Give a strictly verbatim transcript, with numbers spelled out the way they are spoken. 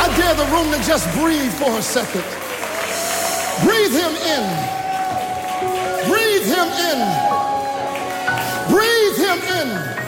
I dare the room to just breathe for a second. Breathe him in. Breathe him in. Breathe him in.